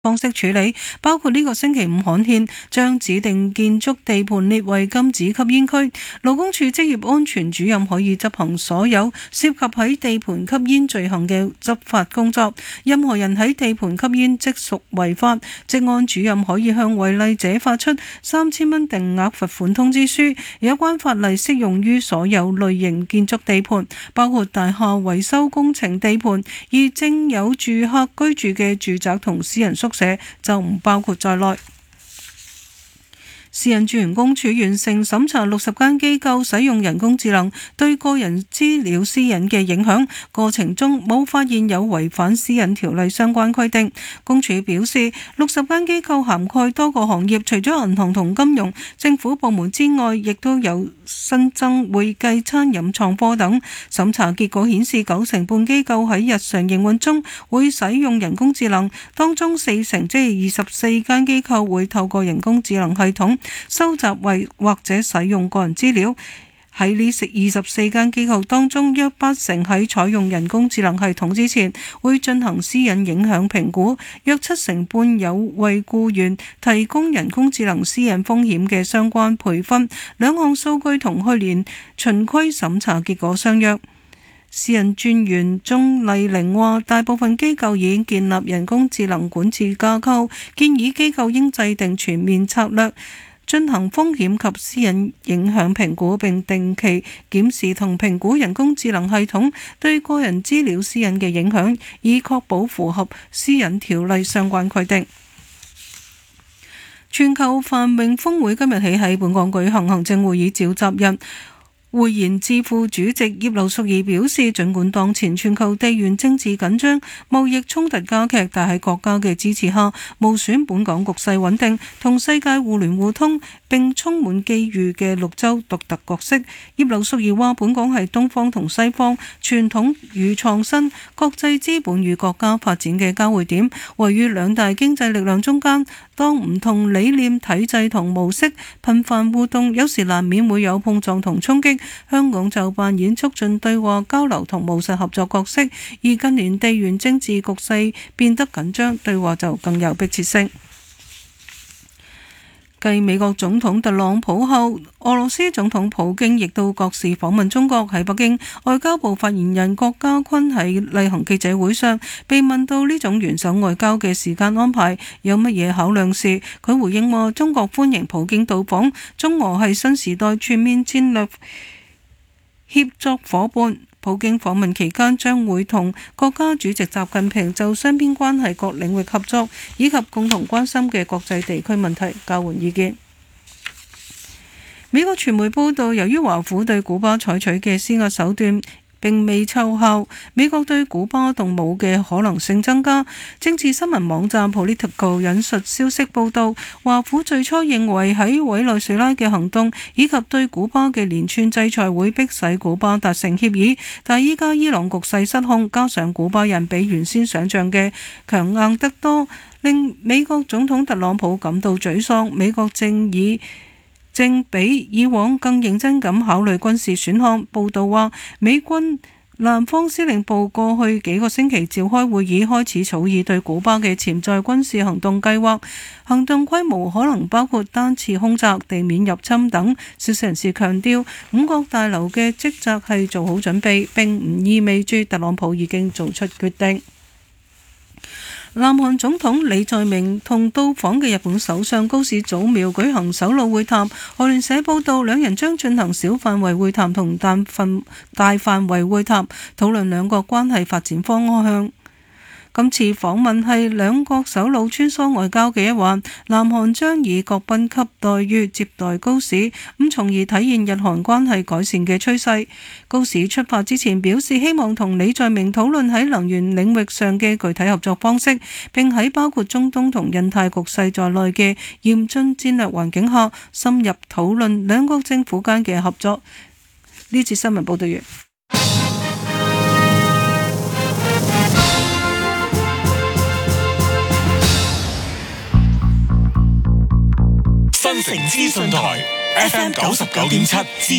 方式處理，包括呢個星期五刊憲將指定建築地盤列為禁止吸煙區。勞工處職業安全主任可以執行所有涉及喺地盤吸煙罪行嘅執法工作。任何人喺地盤吸煙即屬違法。職安主任可以向違例者發出3000蚊定額罰款通知書。有關法例適用於所有類型建築地盤，包括大廈維修工程地盤，而正有住客居住嘅住宅同私人宿舍就唔包括在內。私隱專員公署完成審查60間機構使用人工智能對個人資料私隱嘅影響，過程中冇發現有違反私隱條例相關規定。公署表示，60間機構涵蓋多個行業，除咗銀行同金融、政府部門之外，亦都有新增會計、餐飲、創科等。審查結果顯示，9成半機構喺日常營運中會使用人工智能，當中4成，即係24間機構會透過人工智能系統收集或者使用個人資料。喺呢24間機構當中，約8成喺採用人工智能系統之前會進行私隱影響評估，約7成半有為僱員提供人工智能私隱風險嘅相關培訓。兩項數據同去年循規審查結果相若。私隱專員鍾麗玲話，大部分機構已經建立人工智能管治架構，建議機構應制定全面策略，進行風險及私隱影響評估，並定期檢視同評估人工智能系統對個人資料私隱嘅影響，以確保符合私隱條例相關規定。全球繁榮峰會今日起喺本港舉行，行政會議召集人匯賢智庫主席葉劉淑儀表示，儘管當前全球地緣政治緊張、貿易衝突加劇，但喺國家嘅支持下，無損本港局勢穩定同世界互聯互通並充滿機遇嘅綠洲獨特角色。葉劉淑儀話：本港係東方同西方傳統與創新、國際資本與國家發展嘅交匯點，位於兩大經濟力量中間。當唔同理念、體制同模式頻繁互動，有時難免會有碰撞同衝擊。香港就扮演促進對話交流同務實合作角色，而近年地緣政治局勢變得緊張，對話就更有迫切性。繼美國總統特朗普後，俄羅斯總統普京亦都國事訪問中國。喺北京，外交部發言人郭家坤喺例行記者會上被問到呢種元首外交嘅時間安排有乜嘢考量時，佢回應話：中國歡迎普京到訪，中俄係新時代全面戰略協作夥伴。普京訪問期間將會同國家主席習近平就雙邊關係各領域合作以及共同關心嘅國際地區問題交換意見。美國傳媒報道，由於華府對古巴採取嘅施壓手段並未奏效，美國對古巴動武嘅可能性增加。政治新聞網站 Politico 引述消息報道，華府最初認為喺委內瑞拉嘅行動以及對古巴嘅連串制裁會迫使古巴達成協議，但依家伊朗局勢失控，加上古巴人比原先想象嘅強硬得多，令美國總統特朗普感到沮喪。美國正比以往更認真咁考慮軍事選項。報道話，美軍南方司令部過去幾個星期召開會議，開始草擬對古巴嘅潛在軍事行動計劃，行動規模可能包括單次空襲、地面入侵等。消息人士強調，五角大樓嘅職責係做好準備，並唔意味住特朗普已經做出決定。南韓總統李在明同到訪嘅日本首相高市早苗舉行首腦會談。韓聯社報道，兩人將進行小範圍會談同大範圍會談，討論兩國關係發展方向。今次訪問係兩國首腦穿梭外交嘅一環，南韓將以國賓級待遇接待高市，從而體現日韓關係改善嘅趨勢。高市出發之前表示，希望同李在明討論喺能源領域上嘅具體合作方式，並喺包括中東同印太局勢在內嘅嚴峻戰略環境下，深入討論兩國政府間嘅合作。呢節新聞報道完。 新城資訊台 FM 99.7